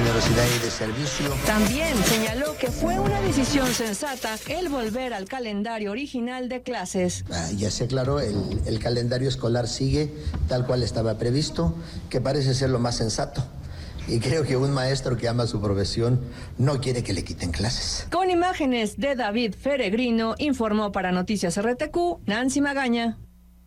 generosidad y de servicio. También señaló que fue una decisión sensata el volver al calendario original de clases. Ya se aclaró, el calendario escolar sigue tal cual estaba previsto, que parece ser lo más sensato. Y creo que un maestro que ama su profesión no quiere que le quiten clases. Con imágenes de David Feregrino, informó para Noticias RTQ, Nancy Magaña.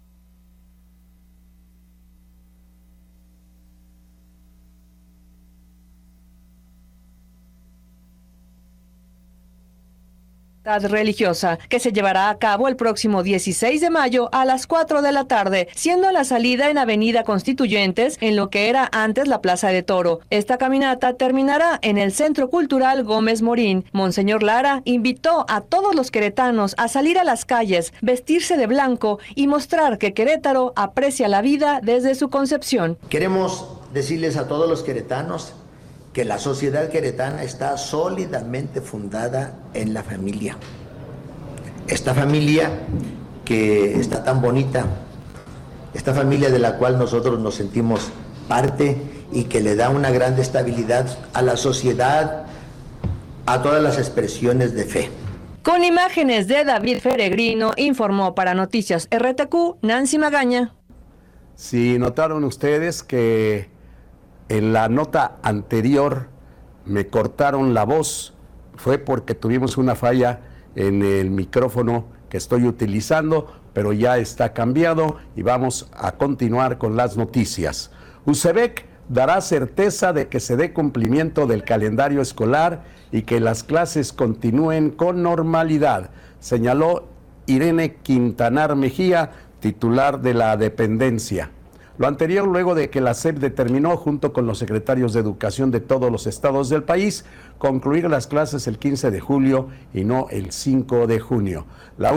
Religiosa que se llevará a cabo el próximo 16 de mayo a las 4 de la tarde, siendo la salida en Avenida Constituyentes, en lo que era antes la Plaza de Toro. Esta caminata terminará en el Centro Cultural Gómez Morín. Monseñor Lara invitó a todos los queretanos a salir a las calles, vestirse de blanco y mostrar que Querétaro aprecia la vida desde su concepción. Queremos decirles a todos los queretanos que la sociedad queretana está sólidamente fundada en la familia. Esta familia que está tan bonita, esta familia de la cual nosotros nos sentimos parte y que le da una gran estabilidad a la sociedad, a todas las expresiones de fe. Con imágenes de David Feregrino, informó para Noticias RTQ, Nancy Magaña. Si notaron ustedes que en la nota anterior me cortaron la voz, fue porque tuvimos una falla en el micrófono que estoy utilizando, pero ya está cambiado y vamos a continuar con las noticias. UCEBEC dará certeza de que se dé cumplimiento del calendario escolar y que las clases continúen con normalidad, señaló Irene Quintanar Mejía, titular de la dependencia. Lo anterior luego de que la SEP determinó, junto con los secretarios de Educación de todos los estados del país, concluir las clases el 15 de julio y no el 5 de junio. La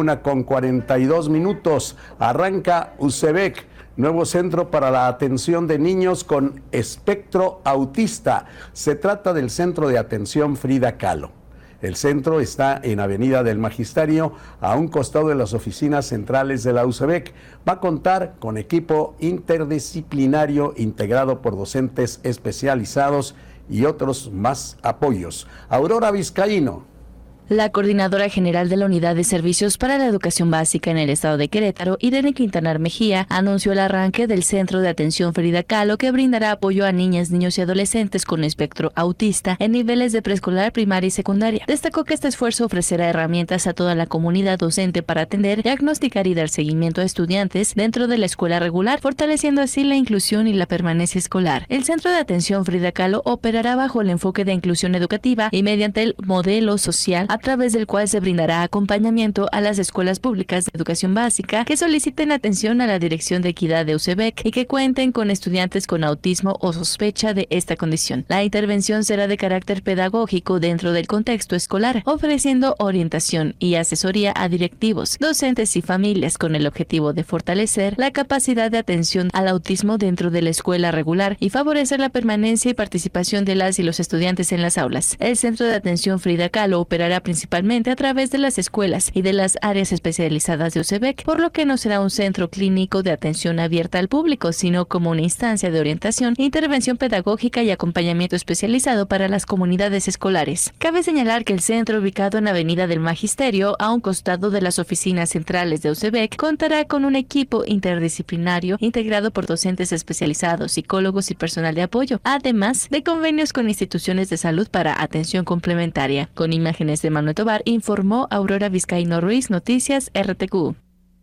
1:42, arranca UCEBEC, nuevo centro para la atención de niños con espectro autista. Se trata del Centro de Atención Frida Kahlo. El centro está en Avenida del Magisterio, a un costado de las oficinas centrales de la UCEBEC. Va a contar con equipo interdisciplinario integrado por docentes especializados y otros más apoyos. Aurora Vizcaíno. La coordinadora general de la Unidad de Servicios para la Educación Básica en el estado de Querétaro, Irene Quintanar Mejía, anunció el arranque del Centro de Atención Frida Kahlo, que brindará apoyo a niñas, niños y adolescentes con espectro autista en niveles de preescolar, primaria y secundaria. Destacó que este esfuerzo ofrecerá herramientas a toda la comunidad docente para atender, diagnosticar y dar seguimiento a estudiantes dentro de la escuela regular, fortaleciendo así la inclusión y la permanencia escolar. El Centro de Atención Frida Kahlo operará bajo el enfoque de inclusión educativa y mediante el modelo social, a través del cual se brindará acompañamiento a las escuelas públicas de educación básica que soliciten atención a la Dirección de Equidad de UCEBEC y que cuenten con estudiantes con autismo o sospecha de esta condición. La intervención será de carácter pedagógico dentro del contexto escolar, ofreciendo orientación y asesoría a directivos, docentes y familias con el objetivo de fortalecer la capacidad de atención al autismo dentro de la escuela regular y favorecer la permanencia y participación de las y los estudiantes en las aulas. El Centro de Atención Frida Kahlo operará principalmente a través de las escuelas y de las áreas especializadas de UCEBEC, por lo que no será un centro clínico de atención abierta al público, sino como una instancia de orientación, intervención pedagógica y acompañamiento especializado para las comunidades escolares. Cabe señalar que el centro, ubicado en Avenida del Magisterio, a un costado de las oficinas centrales de UCEBEC, contará con un equipo interdisciplinario integrado por docentes especializados, psicólogos y personal de apoyo, además de convenios con instituciones de salud para atención complementaria. Con imágenes de Manuel Tobar, informó Aurora Vizcaíno Ruiz, Noticias RTQ.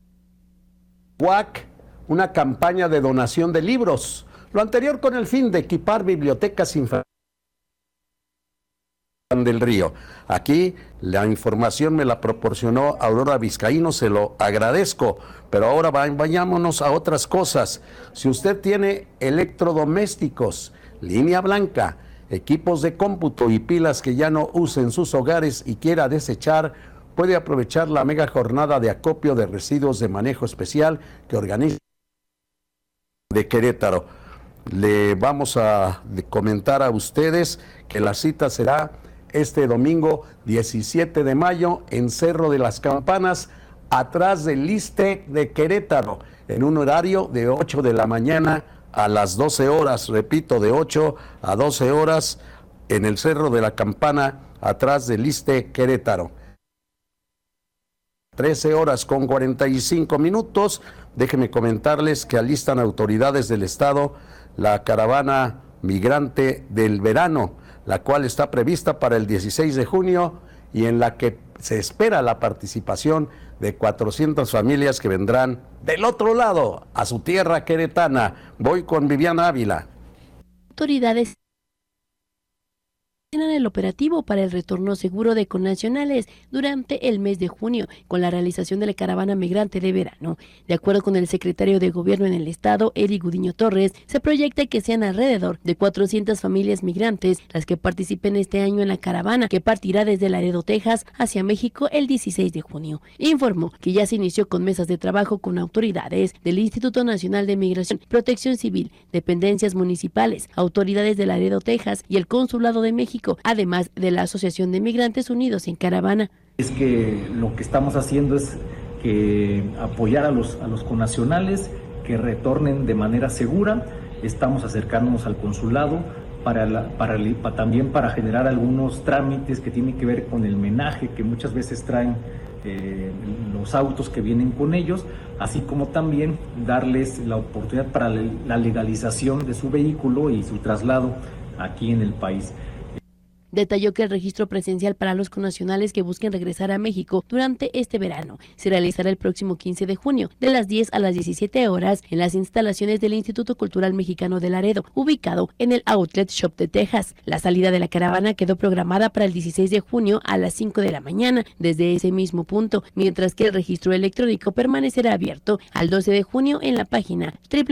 UAC, una campaña de donación de libros. Lo anterior con el fin de equipar bibliotecas infantiles del Río. Aquí la información me la proporcionó Aurora Vizcaíno, se lo agradezco, pero ahora vayámonos a otras cosas. Si usted tiene electrodomésticos, línea blanca, equipos de cómputo y pilas que ya no use en sus hogares y quiera desechar, puede aprovechar la mega jornada de acopio de residuos de manejo especial que organiza de Querétaro. Le vamos a comentar a ustedes que la cita será este domingo 17 de mayo en Cerro de las Campanas, atrás del ISSSTE de Querétaro, en un horario de 8 de la mañana a las 12 horas, repito, de 8 a 12 horas, en el Cerro de la Campana, atrás del ISSSTE Querétaro. 13:45. Déjenme comentarles que alistan autoridades del estado la caravana migrante del verano, la cual está prevista para el 16 de junio y en la que se espera la participación de 400 familias que vendrán del otro lado, a su tierra queretana. Voy con Viviana Ávila. Autoridades en el operativo para el retorno seguro de connacionales durante el mes de junio con la realización de la caravana migrante de verano. De acuerdo con el secretario de Gobierno en el estado, Eric Gudiño Torres, se proyecta que sean alrededor de 400 familias migrantes las que participen este año en la caravana que partirá desde Laredo, Texas, hacia México el 16 de junio. Informó que ya se inició con mesas de trabajo con autoridades del Instituto Nacional de Migración, Protección Civil, dependencias municipales, autoridades de Laredo, Texas y el Consulado de México, además de la Asociación de Migrantes Unidos en Caravana. Es que lo que estamos haciendo es que apoyar a los connacionales que retornen de manera segura. Estamos acercándonos al consulado también para generar algunos trámites que tienen que ver con el menaje que muchas veces traen los autos que vienen con ellos, así como también darles la oportunidad para la legalización de su vehículo y su traslado aquí en el país. Detalló que el registro presencial para los connacionales que busquen regresar a México durante este verano se realizará el próximo 15 de junio, de las 10 a las 17 horas, en las instalaciones del Instituto Cultural Mexicano de Laredo, ubicado en el Outlet Shop de Texas. La salida de la caravana quedó programada para el 16 de junio a las 5 de la mañana, desde ese mismo punto, mientras que el registro electrónico permanecerá abierto al 12 de junio en la página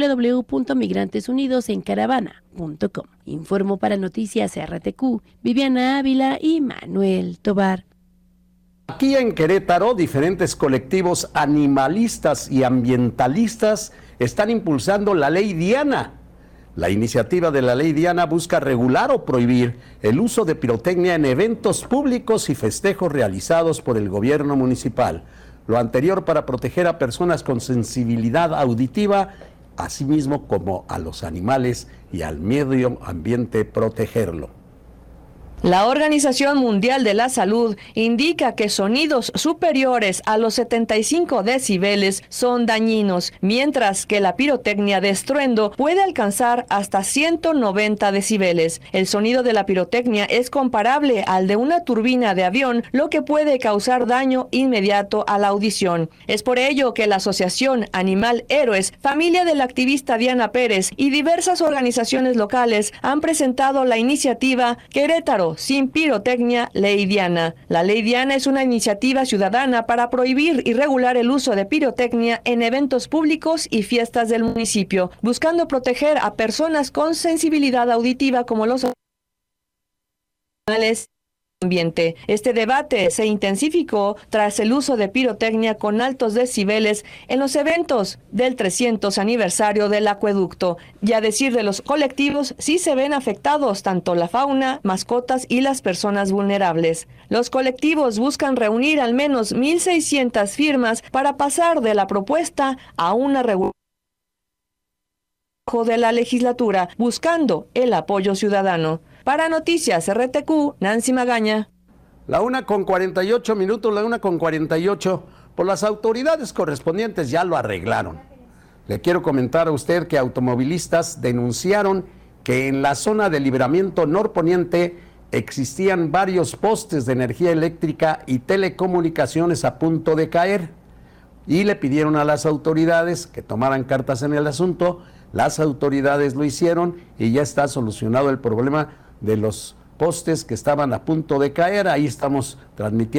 www.migrantesunidosencaravana.com. Informó para Noticias RTQ, Viviana Ávila y Manuel Tobar. Aquí en Querétaro, diferentes colectivos animalistas y ambientalistas están impulsando la Ley Diana. La iniciativa de la Ley Diana busca regular o prohibir el uso de pirotecnia en eventos públicos y festejos realizados por el gobierno municipal. Lo anterior para proteger a personas con sensibilidad auditiva, asimismo como a los animales y al medio ambiente protegerlo. La Organización Mundial de la Salud indica que sonidos superiores a los 75 decibeles son dañinos, mientras que la pirotecnia de estruendo puede alcanzar hasta 190 decibeles. El sonido de la pirotecnia es comparable al de una turbina de avión, lo que puede causar daño inmediato a la audición. Es por ello que la Asociación Animal Héroes, familia de la activista Diana Pérez y diversas organizaciones locales han presentado la iniciativa Querétaro sin pirotecnia, Ley Diana. La Ley Diana es una iniciativa ciudadana para prohibir y regular el uso de pirotecnia en eventos públicos y fiestas del municipio, buscando proteger a personas con sensibilidad auditiva como los animales. Ambiente. Este debate se intensificó tras el uso de pirotecnia con altos decibeles en los eventos del 300 aniversario del acueducto. Y a decir de los colectivos, sí se ven afectados tanto la fauna, mascotas y las personas vulnerables. Los colectivos buscan reunir al menos 1,600 firmas para pasar de la propuesta a una regulación de la legislatura, buscando el apoyo ciudadano. Para Noticias RTQ, Nancy Magaña. La 1:48, pues las autoridades correspondientes ya lo arreglaron. Le quiero comentar a usted que automovilistas denunciaron que en la zona de libramiento norponiente existían varios postes de energía eléctrica y telecomunicaciones a punto de caer y le pidieron a las autoridades que tomaran cartas en el asunto. Las autoridades lo hicieron y ya está solucionado el problema de los postes que estaban a punto de caer. Ahí estamos transmitiendo